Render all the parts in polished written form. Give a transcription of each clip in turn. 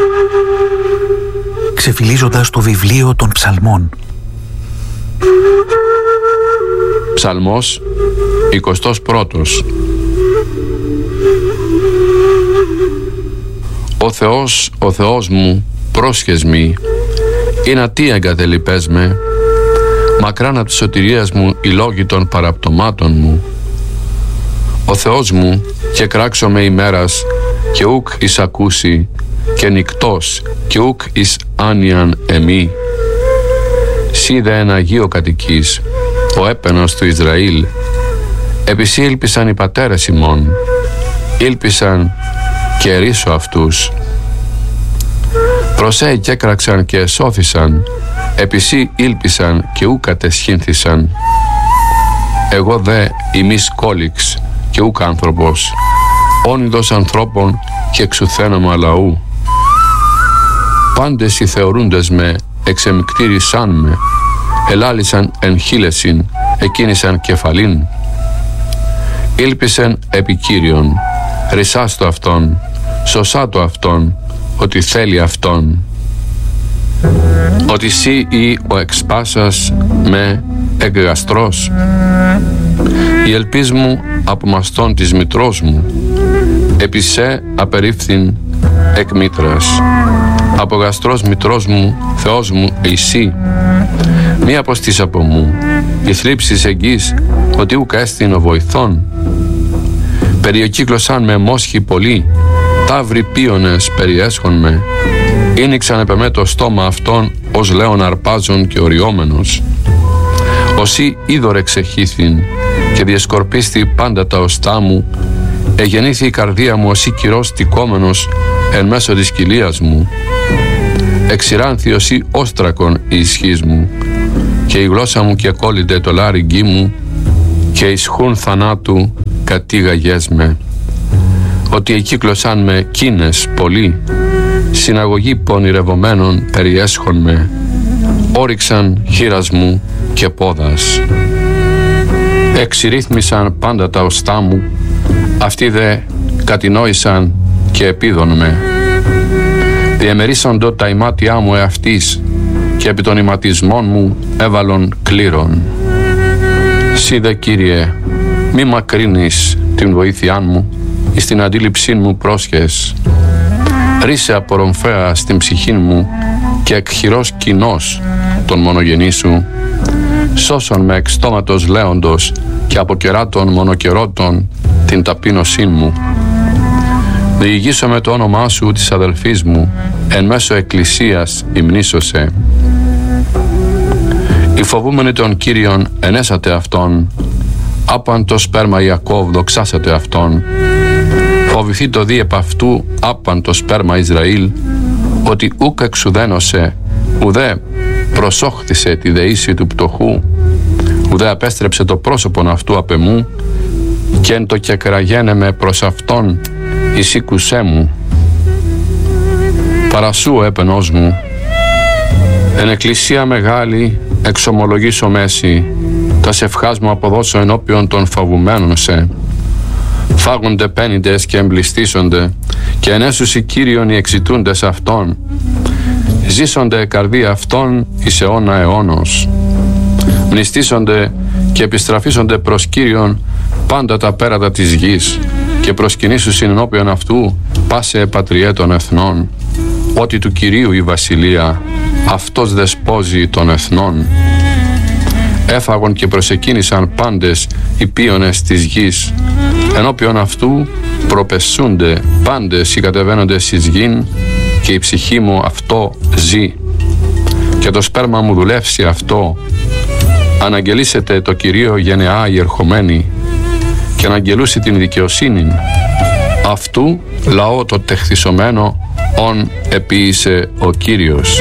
ξεφυλίζοντας το βιβλίο των ψαλμών. Ψαλμός 21. Ο Θεός μου, πρόσχες μη, είναι τι εγκατελείπες με, μακράν από τη σωτηρίας μου οι λόγοι των παραπτωμάτων μου. Ο Θεός μου, και κράξομαι ημέρας, και ουκ εις ακούσει, και νυκτός, και ουκ εις άνοιαν εμή. Σύ δε εν Αγίο κατοικείς, ο έπαινος του Ισραήλ. Επί σύ ήλπισαν οι πατέρες ημών, ήλπισαν και ερίσω αυτούς. Προσέ και έκραξαν και εσώθησαν, επί σύ ήλπισαν και ου κατεσχύνθησαν. Εγώ δε ημείς κόλιξ και ουκ άνθρωπος, όνειδος ανθρώπων και εξουθέναμα λαού. Πάντες οι θεωρούντες με εξεμικτήρισαν με, ελάλησαν εν χείλεσιν, εκκίνησαν κεφαλήν. Ήλπισεν επί Κύριον, ρισάστο αυτόν, σωσάτο αυτόν, ότι θέλει αυτόν. Ότι σύ ή ο εξπάσας με εκγαστρός. Η ελπίς μου από μαστών της μητρός μου, επί σε απερίφθην εκ μήτρας. Από γαστρός μητρός μου, Θεός μου, εσύ. Μη αποστείς από μου, η θλίψης εγγύς, ότι ουκ έστειν ο βοηθών. Περιοκύκλωσαν με μόσχοι πολλοί, ταύροι πίονες περιέσχον με. Ήνιξαν επ' εμέ το στόμα αυτών, ως λέον αρπάζων και οριόμενος. Όσοι είδωρ εξεχήθην και διεσκορπίστη πάντα τα οστά μου, εγεννήθη η καρδία μου όσοι κυρός τικόμενος εν μέσω της κοιλίας μου. Εξηράνθη όσοι όστρακον η ισχύς μου, και η γλώσσα μου και κόλλητε το λάριγγί μου, και ισχούν θανάτου κατήγαγες με. Ότι εκύκλωσαν με κίνες πολλοί, συναγωγή πονηρευομένων περιέσχον με. Όριξαν χείρας μου και πόδας. Εξηρύθμισαν πάντα τα οστά μου, αυτοί δε κατηνόησαν και επίδων με. Διεμερίσαντο τα ημάτια μου εαυτής, και επί των ηματισμών μου έβαλον κλήρων. Σύ δε, Κύριε, μη μακρύνεις την βοήθειά μου, εις την αντίληψή μου πρόσχες. Ρίσε απορρομφαία στην ψυχή μου, και εκχειρός κοινός τον μονογενή σου. Σώσον με εξ στόματος λέοντος, και από κεράτων μονοκερότων την ταπείνωσή μου. Διηγήσω με το όνομά σου της αδελφής μου, εν μέσω εκκλησίας υμνήσωσε. Οι φοβούμενοι των Κύριων ενέσατε αυτόν, άπαν το σπέρμα Ιακώβ δοξάσατε αυτόν. Φοβηθεί το δι επ' αυτού άπαν το σπέρμα Ισραήλ, ότι ούκ εξουδένωσε, ουδέ προσόχθησε τη δεήση του πτωχού, ουδέ απέστρεψε το πρόσωπον αυτού απ' εμού, και εν το κεκραγένε με προς αυτόν εισήκουσέ μου. Παρασού έπαινος μου, εν εκκλησία μεγάλη εξομολογήσω μέση, τα σευχάς μου αποδώσω ενώπιον των φαβουμένων σε. Φάγονται πένιντες και εμπληστήσονται, και ενέσουσι Κύριον οι εξητούντες αυτών. Ζήσονται καρδία αυτών εις αιώνα αιώνος. Μνηστήσονται και επιστραφίσονται προς Κύριον πάντα τα πέρατα της γης, και προσκυνήσουσιν ενώπιον αυτού πάσε πατριέ των εθνών. Ότι του Κυρίου η βασιλεία, αυτός δεσπόζει των εθνών. Έφαγον και προσεκίνησαν πάντες οι πίονες της γης, ενώπιον αυτού προπεσούνται πάντες οι κατεβαίνοντες εις γην, και η ψυχή μου αυτό ζει, και το σπέρμα μου δουλεύσει αυτό. Αναγγελίσετε το Κυρίο γενεά οι ερχομένοι, και αναγγελούσι την δικαιοσύνη. Αυτού λαό το τεχθισωμένο, ον επίησε ο Κύριος.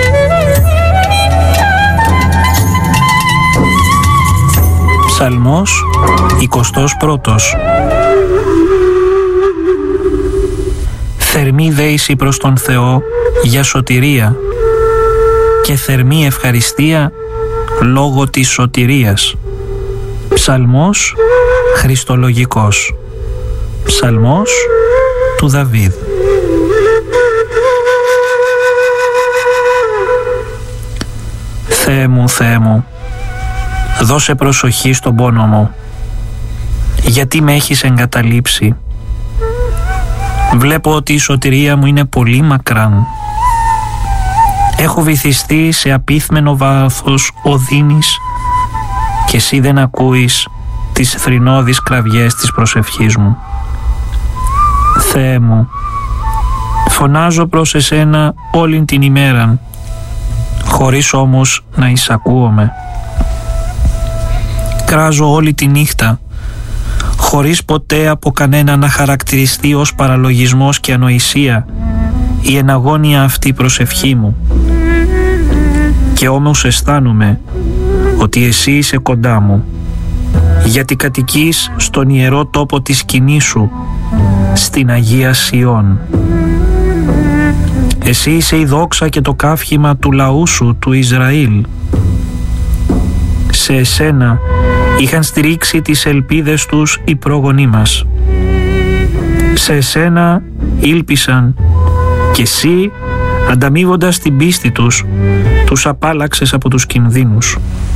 Ψαλμός 21. Θερμή δέηση προς τον Θεό για σωτηρία, και θερμή ευχαριστία λόγω της σωτηρίας. Ψαλμός χριστολογικός. Ψαλμός του Δαβίδ. Θεέ μου, δώσε προσοχή στον πόνο μου. Γιατί με έχεις εγκαταλείψει? Βλέπω ότι η σωτηρία μου είναι πολύ μακράν. Έχω βυθιστεί σε απίθμενο βάθος οδύνης και εσύ δεν ακούεις τις θρηνώδεις κραυγές της προσευχής μου. Θεέ μου, φωνάζω προς εσένα όλη την ημέρα, χωρίς όμως να εισακούομαι. Κράζω όλη τη νύχτα, χωρίς ποτέ από κανένα να χαρακτηριστεί ως παραλογισμός και ανοησία η εναγώνια αυτή προσευχή μου. Και όμως αισθάνομαι ότι εσύ είσαι κοντά μου, γιατί κατοικείς στον ιερό τόπο της σκηνής σου, στην Αγία Σιών. Εσύ είσαι η δόξα και το καύχημα του λαού σου, του Ισραήλ. Σε εσένα είχαν στηρίξει τις ελπίδες τους οι πρόγονοί μας. Σε εσένα ήλπισαν και εσύ, ανταμείβοντας την πίστη τους, τους απάλλαξες από τους κινδύνους.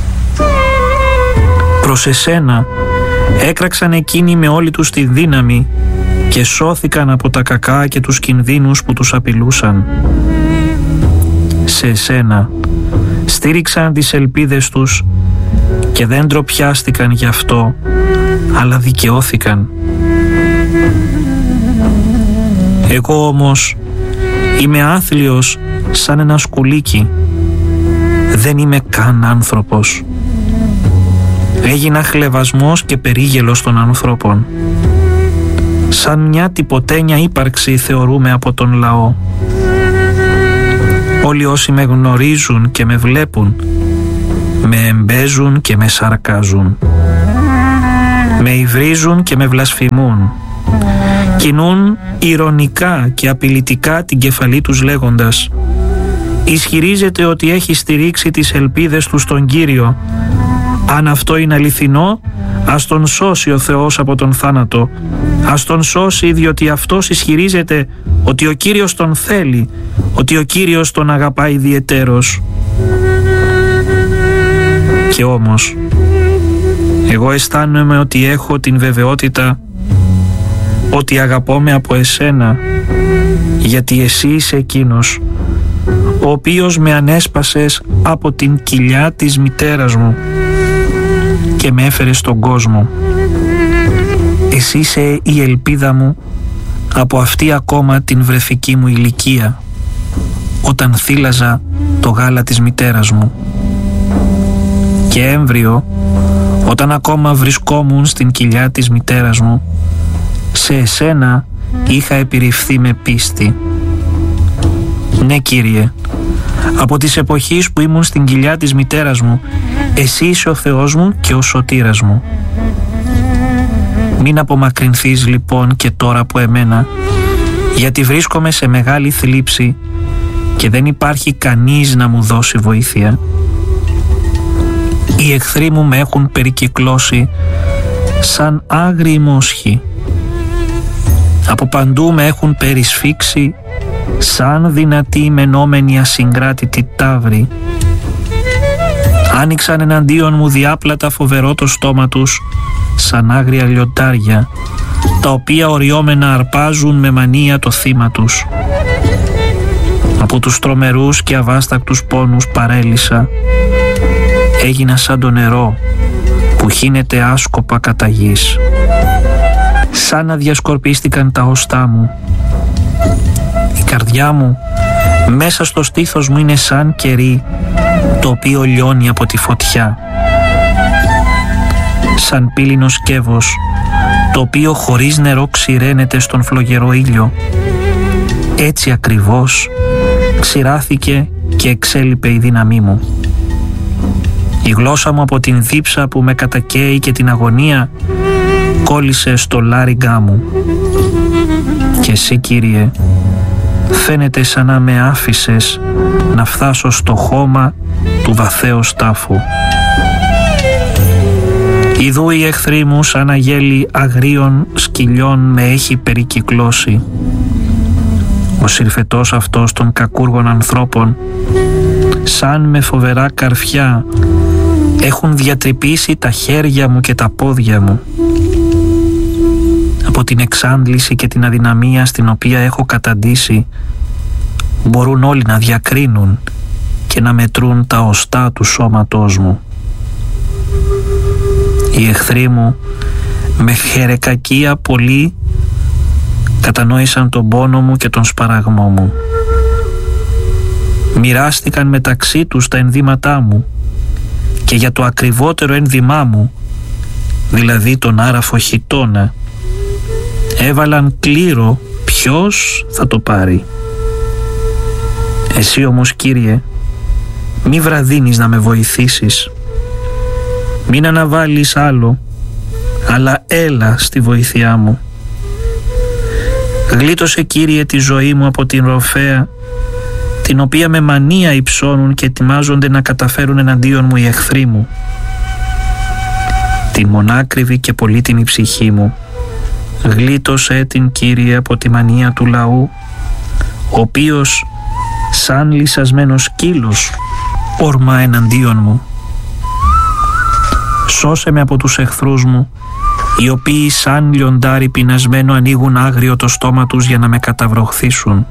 Προς εσένα έκραξαν εκείνοι με όλη τους τη δύναμη και σώθηκαν από τα κακά και τους κινδύνους που τους απειλούσαν. Σε εσένα στήριξαν τις ελπίδες τους και δεν ντροπιάστηκαν γι' αυτό, αλλά δικαιώθηκαν. Εγώ όμως είμαι άθλιος σαν ένα σκουλίκι. Δεν είμαι καν άνθρωπος. Έγινα χλευασμός και περίγελος των ανθρώπων. Σαν μια τυποτένια ύπαρξη θεωρούμε από τον λαό. Όλοι όσοι με γνωρίζουν και με βλέπουν, με εμπέζουν και με σαρκάζουν. Με υβρίζουν και με βλασφημούν. Κινούν ειρωνικά και απειλητικά την κεφαλή τους λέγοντας: ισχυρίζεται ότι έχει στηρίξει τις ελπίδες του στον Κύριο. Αν αυτό είναι αληθινό, ας τον σώσει ο Θεός από τον θάνατο. Ας τον σώσει, διότι αυτός ισχυρίζεται ότι ο Κύριος τον θέλει, ότι ο Κύριος τον αγαπάει ιδιαιτέρως. Και όμως, εγώ αισθάνομαι ότι έχω την βεβαιότητα ότι αγαπώμαι από εσένα, γιατί εσύ είσαι εκείνος ο οποίος με ανέσπασες από την κοιλιά της μητέρας μου και με έφερες στον κόσμο. Εσύ είσαι η ελπίδα μου από αυτή ακόμα την βρεφική μου ηλικία, όταν θύλαζα το γάλα της μητέρας μου. Και έμβριο, όταν ακόμα βρισκόμουν στην κοιλιά της μητέρας μου, σε εσένα είχα επιρριφθεί με πίστη. Ναι, Κύριε, από τις εποχές που ήμουν στην κοιλιά της μητέρας μου, εσύ είσαι ο Θεός μου και ο σωτήρας μου. Μην απομακρυνθείς λοιπόν και τώρα από εμένα, γιατί βρίσκομαι σε μεγάλη θλίψη και δεν υπάρχει κανείς να μου δώσει βοήθεια. Οι εχθροί μου με έχουν περικυκλώσει σαν άγριοι μόσχοι. Από παντού με έχουν περισφίξει σαν δυνατοί μενόμενοι ασυγκράτητοι ταύροι. Άνοιξαν εναντίον μου διάπλατα φοβερό το στόμα τους, σαν άγρια λιοντάρια, τα οποία οριόμενα αρπάζουν με μανία το θύμα τους. Από τους τρομερούς και αβάστακτους πόνους παρέλυσα. Έγινα σαν το νερό που χύνεται άσκοπα κατά γης. Σαν να διασκορπίστηκαν τα οστά μου. Η καρδιά μου μέσα στο στήθος μου είναι σαν κερί, το οποίο λιώνει από τη φωτιά. Σαν πύλινο σκεύος, το οποίο χωρίς νερό ξηραίνεται στον φλογερό ήλιο. Έτσι ακριβώς ξηράθηκε και εξέλιπε η δύναμή μου. Η γλώσσα μου από την δίψα που με κατακαίει και την αγωνία κόλλησε στο λάριγγά μου. Και εσύ, Κύριε, φαίνεται σαν να με άφησες να φτάσω στο χώμα του βαθέως τάφου. Ιδού οι εχθροί μου σαν αγέλη αγρίων σκυλιών με έχει περικυκλώσει. Ο συρφετός αυτός των κακούργων ανθρώπων σαν με φοβερά καρφιά έχουν διατρυπήσει τα χέρια μου και τα πόδια μου. Από την εξάντληση και την αδυναμία στην οποία έχω καταντήσει μπορούν όλοι να διακρίνουν και να μετρούν τα οστά του σώματός μου. Οι εχθροί μου με χερεκακία πολύ κατανόησαν τον πόνο μου και τον σπαραγμό μου. Μοιράστηκαν μεταξύ τους τα ενδύματά μου και για το ακριβότερο ένδυμά μου, δηλαδή τον άραφο χιτώνα, έβαλαν κλήρο ποιος θα το πάρει. Εσύ όμως, Κύριε, μη βραδύνεις να με βοηθήσεις. Μην αναβάλεις άλλο, αλλά έλα στη βοήθειά μου. Γλίτωσε, Κύριε, τη ζωή μου από την ροφέα, την οποία με μανία υψώνουν και ετοιμάζονται να καταφέρουν εναντίον μου οι εχθροί μου. Την μονάκριβη και πολύτιμη ψυχή μου γλίτωσε την, Κύριε, από τη μανία του λαού, ο οποίος σαν λυσασμένος σκύλος ορμά εναντίον μου. Σώσε με από τους εχθρούς μου, οι οποίοι σαν λιοντάρι πεινασμένο ανοίγουν άγριο το στόμα τους για να με καταβροχθήσουν.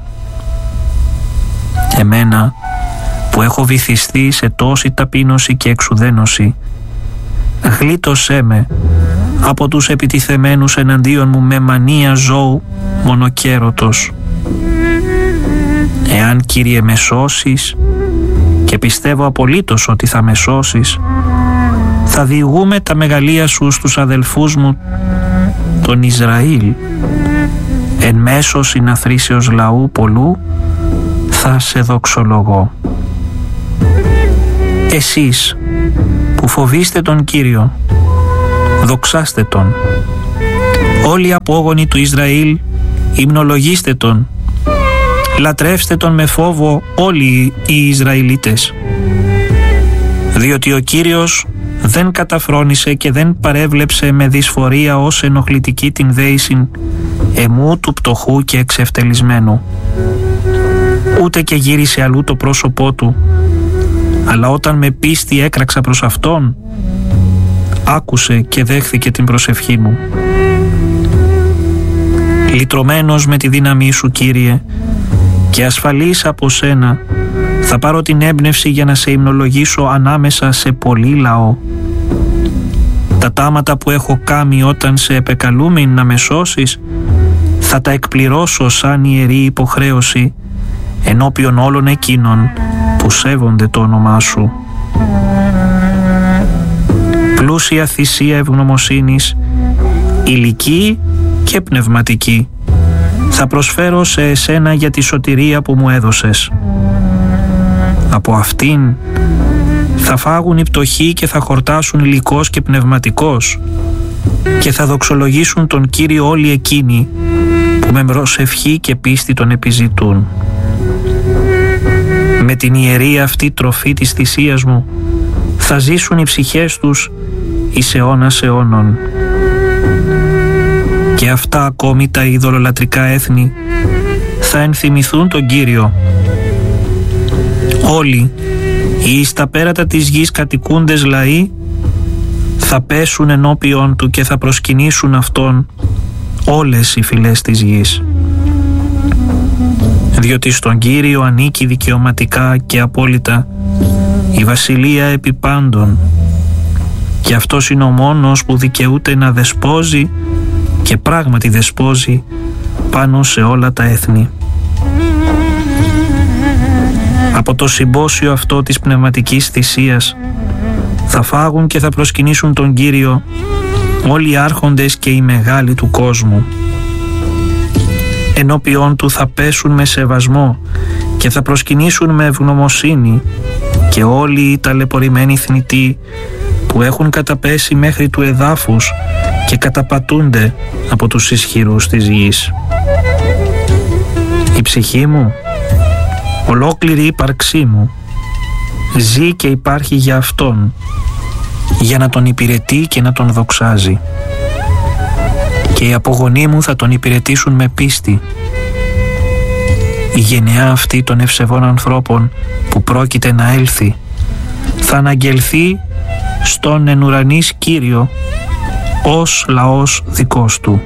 Εμένα που έχω βυθιστεί σε τόση ταπείνωση και εξουδένωση, γλίτωσέ με από τους επιτιθεμένους εναντίον μου με μανία ζώου μονοκέρωτος. Εάν, Κύριε, με σώσεις, και πιστεύω απολύτως ότι θα με σώσεις, θα διηγούμε τα μεγαλεία σου στους αδελφούς μου τον Ισραήλ. Εν μέσω συναθρήσεως λαού πολλού θα σε δοξολογώ. Εσείς που φοβείστε τον Κύριο, δοξάστε Τον. Όλοι οι απόγονοι του Ισραήλ, υμνολογήστε Τον. Λατρεύστε Τον με φόβο όλοι οι Ισραηλίτες. Διότι ο Κύριος δεν καταφρόνησε και δεν παρέβλεψε με δυσφορία ως ενοχλητική την δέησιν εμού του πτωχού και εξευτελισμένου. Ούτε και γύρισε αλλού το πρόσωπό του, αλλά όταν με πίστη έκραξα προς Αυτόν, άκουσε και δέχθηκε την προσευχή μου. Λυτρωμένος με τη δύναμή σου, Κύριε, και ασφαλής από σένα, θα πάρω την έμπνευση για να σε υμνολογήσω ανάμεσα σε πολύ λαό. Τα τάματα που έχω κάμει όταν σε επεκαλούμην να με σώσεις, θα τα εκπληρώσω σαν ιερή υποχρέωση ενώπιον όλων εκείνων που σέβονται το όνομά σου. Πλούσια θυσία ευγνωμοσύνης, ηλική και πνευματική, θα προσφέρω σε εσένα για τη σωτηρία που μου έδωσες. Από αυτήν θα φάγουν οι πτωχοί και θα χορτάσουν υλικός και πνευματικός και θα δοξολογήσουν τον Κύριο όλοι εκείνοι που με προσευχή και πίστη τον επιζητούν. Με την ιερή αυτή τροφή της θυσίας μου θα ζήσουν οι ψυχές τους εις αιώνας αιώνων. Και αυτά ακόμη τα ειδωλολατρικά έθνη θα ενθυμηθούν τον Κύριο. Όλοι οι εις τα πέρατα της γης κατοικούντες λαοί θα πέσουν ενώπιον του και θα προσκυνήσουν Αυτόν όλες οι φυλές της γης. Διότι στον Κύριο ανήκει δικαιωματικά και απόλυτα η βασιλεία επί πάντων, και Αυτός είναι ο μόνος που δικαιούται να δεσπόζει και πράγματι δεσπόζει πάνω σε όλα τα έθνη. Από το συμπόσιο αυτό της πνευματικής θυσίας θα φάγουν και θα προσκυνήσουν τον Κύριο όλοι οι άρχοντες και οι μεγάλοι του κόσμου. Ενώπιον του θα πέσουν με σεβασμό και θα προσκυνήσουν με ευγνωμοσύνη και όλοι οι ταλαιπωρημένοι θνητοί που έχουν καταπέσει μέχρι του εδάφους και καταπατούνται από τους ισχυρούς της γης. Η ψυχή μου, ολόκληρη η ύπαρξή μου, ζει και υπάρχει για Αυτόν, για να Τον υπηρετεί και να Τον δοξάζει. Και οι απογονοί μου θα Τον υπηρετήσουν με πίστη. η γενεά αυτή των ευσεβών ανθρώπων που πρόκειται να έλθει θα αναγγελθεί στον εν ουρανής Κύριο ως λαός δικός του.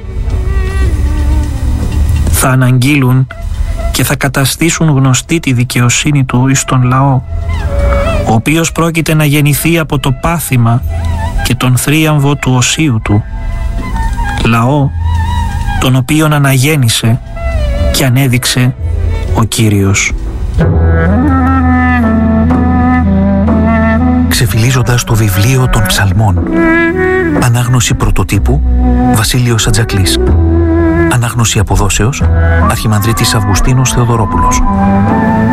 Θα αναγγείλουν και θα καταστήσουν γνωστή τη δικαιοσύνη του εις τον λαό, ο οποίος πρόκειται να γεννηθεί από το πάθημα και τον θρίαμβο του οσίου του, λαό τον οποίον αναγέννησε και ανέδειξε ο Κύριος. Ξεφυλίζοντας το βιβλίο των Ψαλμών. Ανάγνωση πρωτοτύπου Βασίλειος Ατζακλής. Ανάγνωση αποδόσεως Αρχιμανδρίτης Αυγουστίνος Θεοδωρόπουλος.